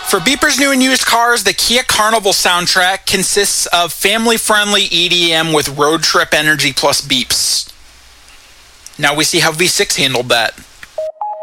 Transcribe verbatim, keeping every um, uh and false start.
For Beepers New and Used Cars, the Kia Carnival soundtrack consists of family-friendly E D M with road trip energy plus beeps. Now we see how V six handled that.